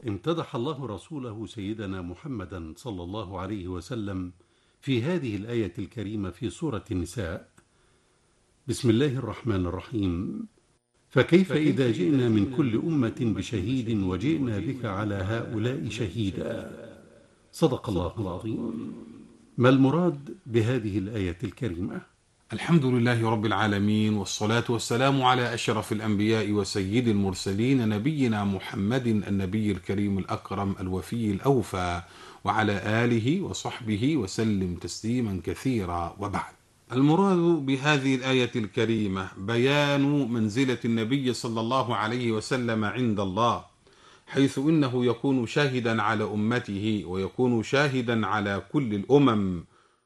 امتدح الله رسوله سيدنا محمدا صلى الله عليه وسلم في هذه الآية الكريمة في سورة النساء. بسم الله الرحمن الرحيم: فكيف إذا جئنا من كل أمة بشهيد وجئنا بك على هؤلاء شهيدا. صدق الله العظيم. ما المراد بهذه الآية الكريمة؟ الحمد لله رب العالمين، والصلاة والسلام على أشرف الأنبياء وسيد المرسلين، نبينا محمد النبي الكريم الأكرم الوفي الأوفى، وعلى آله وصحبه وسلم تسليما كثيرا، وبعد. المراد بهذه الآية الكريمة بيان منزلة النبي صلى الله عليه وسلم عند الله، حيث إنه يكون شاهدا على أمته ويكون شاهدا على كل الأمم.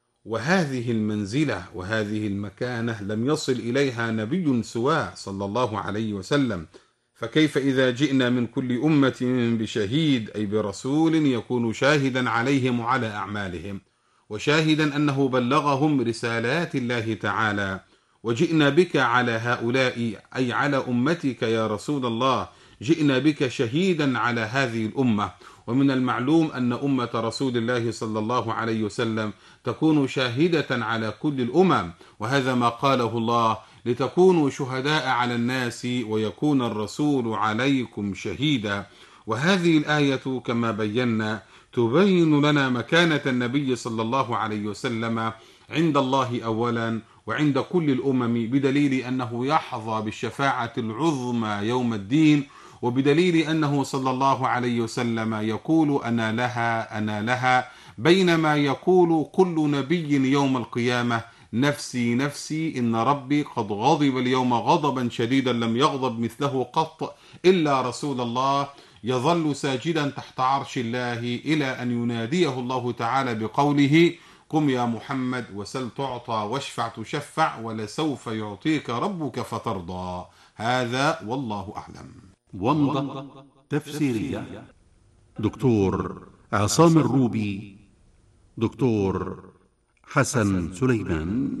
وهذه المنزلة وهذه المكانة لم يصل إليها نبي سواه صلى الله عليه وسلم. فكيف إذا جئنا من كل أمة بشهيد، أي برسول يكون شاهدا عليهم وعلى أعمالهم، وشاهدا أنه بلغهم رسالات الله تعالى، وجئنا بك على هؤلاء أي على أمتك يا رسول الله، جئنا بك شهيدا على هذه الأمة. ومن المعلوم أن أمة رسول الله صلى الله عليه وسلم تكون شاهدة على كل الأمم، وهذا ما قاله الله: لتكونوا شهداء على الناس ويكون الرسول عليكم شهيدا. وهذه الآية كما بينا تبين لنا مكانة النبي صلى الله عليه وسلم عند الله أولا وعند كل الأمم، بدليل أنه يحظى بالشفاعة العظمى يوم الدين، وبدليل أنه صلى الله عليه وسلم يقول أنا لها أنا لها، بينما يقول كل نبي يوم القيامة نفسي نفسي، إن ربي قد غضب اليوم غضبا شديدا لم يغضب مثله قط، إلا رسول الله يظل ساجدا تحت عرش الله إلى أن يناديه الله تعالى بقوله: قم يا محمد وسل تعطى واشفع تشفع ولسوف يعطيك ربك فترضى. هذا والله أعلم. ومضة تفسيرية: دكتور عصام الروبي، دكتور حسن سليمان.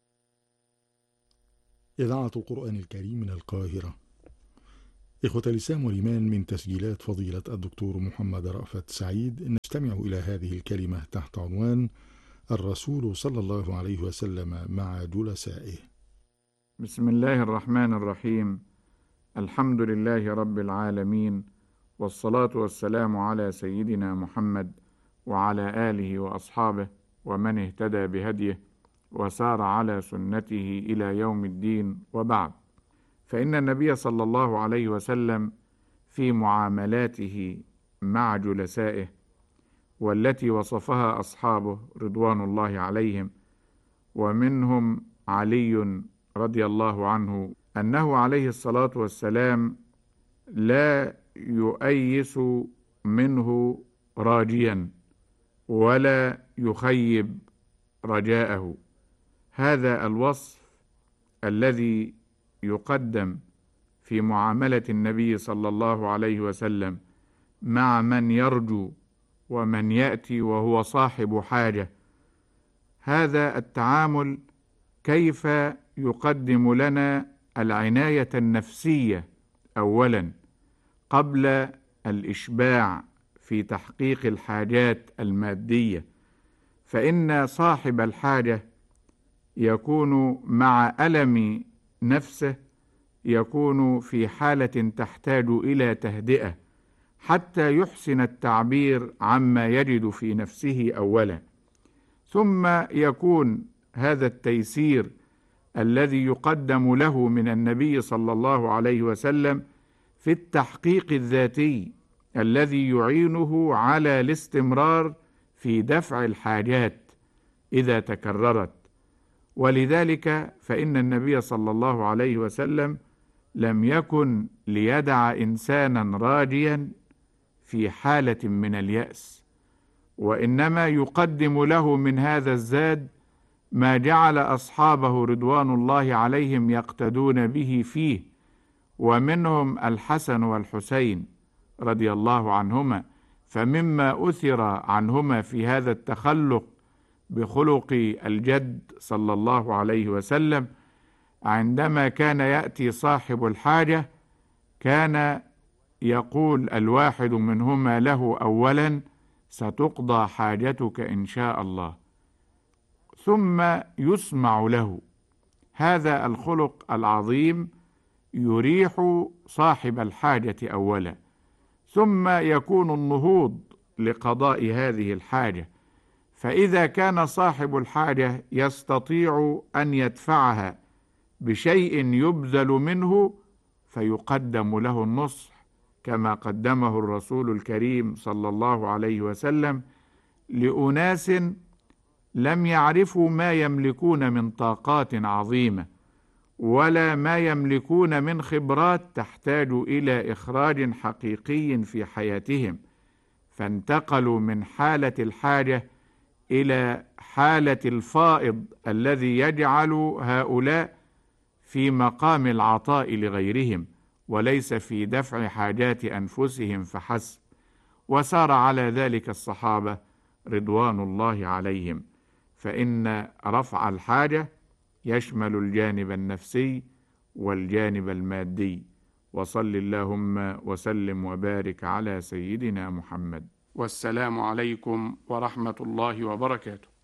إذاعة القرآن الكريم من القاهرة. إخوة الإسلام والإيمان، من تسجيلات فضيلة الدكتور محمد رأفت سعيد نستمع إلى هذه الكلمة تحت عنوان الرسول صلى الله عليه وسلم مع جلسائه. بسم الله الرحمن الرحيم. الحمد لله رب العالمين، والصلاة والسلام على سيدنا محمد وعلى آله وأصحابه ومن اهتدى بهديه وسار على سنته إلى يوم الدين، وبعد. فإن النبي صلى الله عليه وسلم في معاملاته مع جلسائه، والتي وصفها أصحابه رضوان الله عليهم، ومنهم علي رضي الله عنه، أنه عليه الصلاة والسلام لا يؤيس منه راجيا ولا يخيب رجاءه. هذا الوصف الذي يقدم في معاملة النبي صلى الله عليه وسلم مع من يرجو ومن يأتي وهو صاحب حاجة. هذا التعامل كيف يقدم لنا العناية النفسية أولا قبل الإشباع في تحقيق الحاجات المادية، فإن صاحب الحاجة يكون مع ألم نفسه، يكون في حالة تحتاج إلى تهدئة حتى يحسن التعبير عما يجد في نفسه أولا، ثم يكون هذا التيسير الذي يقدم له من النبي صلى الله عليه وسلم في التحقيق الذاتي الذي يعينه على الاستمرار في دفع الحاجات إذا تكررت. ولذلك فإن النبي صلى الله عليه وسلم لم يكن ليدع إنسانا راجيا في حالة من اليأس، وإنما يقدم له من هذا الزاد ما جعل أصحابه رضوان الله عليهم يقتدون به فيه، ومنهم الحسن والحسين رضي الله عنهما. فمما أثر عنهما في هذا التخلق بخلق الجد صلى الله عليه وسلم، عندما كان يأتي صاحب الحاجة كان يقول الواحد منهما له أولا: ستقضى حاجتك إن شاء الله، ثم يسمع له. هذا الخلق العظيم يريح صاحب الحاجة أولا، ثم يكون النهوض لقضاء هذه الحاجة. فإذا كان صاحب الحاجة يستطيع أن يدفعها بشيء يبذل منه، فيقدم له النصح كما قدمه الرسول الكريم صلى الله عليه وسلم لأناس لم يعرفوا ما يملكون من طاقات عظيمة، ولا ما يملكون من خبرات تحتاج إلى إخراج حقيقي في حياتهم، فانتقلوا من حالة الحاجة إلى حالة الفائض الذي يجعل هؤلاء في مقام العطاء لغيرهم، وليس في دفع حاجات أنفسهم فحسب. وسار على ذلك الصحابة رضوان الله عليهم، فإن رفع الحاجة يشمل الجانب النفسي والجانب المادي. وصل اللهم وسلم وبارك على سيدنا محمد، والسلام عليكم ورحمة الله وبركاته.